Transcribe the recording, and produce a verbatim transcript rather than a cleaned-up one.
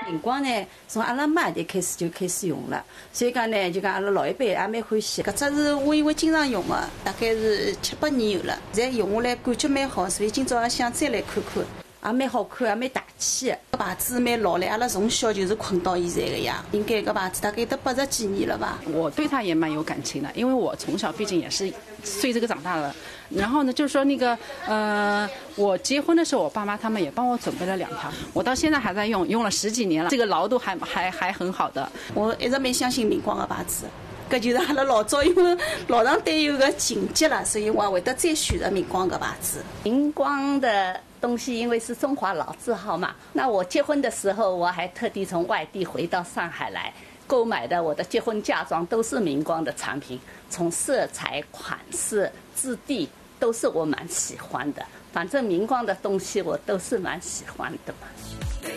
明光呢，从阿拉妈就开始就开始用了，所以讲呢，就讲阿拉老一辈也蛮欢喜。搿只是我因为经常用的，大概是七八年有了，现在用下来感觉蛮好，所以今朝也想再来看看。也蛮好看，也蛮大气的。搿牌子蛮老嘞，阿拉从小就是困到现在个呀。应该搿牌子大概得八十几年了吧。 我对它也蛮有感情的，因为我从小毕竟也是随这个长大的。然后呢，就是说那个呃，我结婚的时候，我爸妈他们也帮我准备了两条，我到现在还在用，用了十几年了，这个牢度还还还很好的。 我一直蛮相信明光个牌子。搿就是阿拉老早因为老上对有个情节了，所以我也会得再选择明光搿牌子。 明光的东西因为是中华老字号嘛，那我结婚的时候我还特地从外地回到上海来购买的，我的结婚嫁妆都是明光的产品，从色彩、款式、质地都是我蛮喜欢的。反正明光的东西我都是蛮喜欢的嘛。